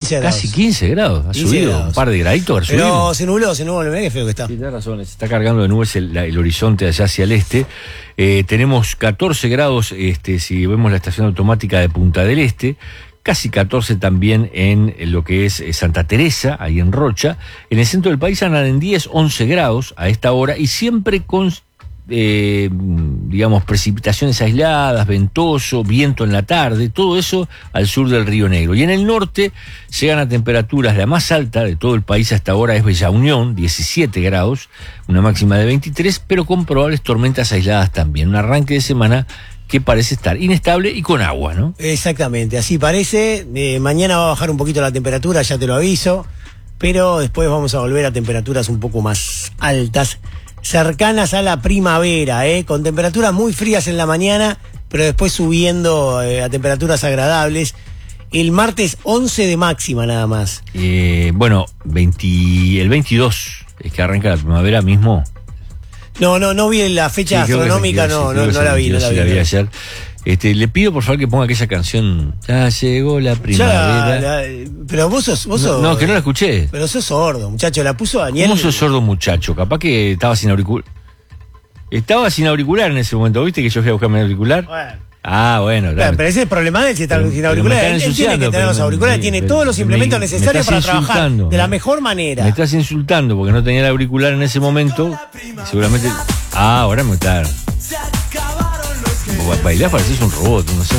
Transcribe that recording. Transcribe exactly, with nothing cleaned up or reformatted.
quince grados. Casi quince grados, ha subido grados. Un par de graditos. Pero subimos. se nubló, se nubló, qué feo que está. Sí, tienes razón, se está cargando de nubes el, el horizonte allá hacia el este. Eh, tenemos catorce grados, este, si vemos la estación automática de Punta del Este, casi catorce también en lo que es Santa Teresa, ahí en Rocha. En el centro del país andan en diez, once grados a esta hora y siempre con, eh, digamos, precipitaciones aisladas, ventoso, viento en la tarde, todo eso al sur del Río Negro. Y en el norte llegan a temperaturas, la más alta de todo el país hasta ahora es Bella Unión, diecisiete grados, una máxima de veintitrés, pero con probables tormentas aisladas también. Un arranque de semana que parece estar inestable y con agua, ¿no? Exactamente, así parece. Eh, mañana va a bajar un poquito la temperatura, ya te lo aviso, pero después vamos a volver a temperaturas un poco más altas, cercanas a la primavera, ¿eh? Con temperaturas muy frías en la mañana, pero después subiendo eh, a temperaturas agradables. El martes once de máxima nada más. Eh, bueno, veinte, el veintidós es que arranca la primavera mismo. No, no, no vi la fecha sí, astronómica, veintidós, no, sí, no, no la vi, no la vi. Sí, la vi ayer. Este, le pido por favor que ponga aquella canción. Ya llegó la primavera. La, la, pero vos sos, vos sos. No, no, que no la escuché. Pero sos sordo, muchacho, la puso Daniel. ¿Cómo sos sordo, muchacho? Capaz que estaba sin auricular. Estaba sin auricular en ese momento, ¿viste que yo fui a buscar mi auricular? Bueno. Ah, bueno, claro. Pero ese es el problema de él, si está sin auriculares. Él, él tiene que tener los auriculares, tiene todos los implementos me, necesarios me para trabajar de la mejor manera. Me estás insultando porque no tenía el auricular en ese momento. Seguramente. Ah, ahora me está. Bailás, pareces un robot, no sé.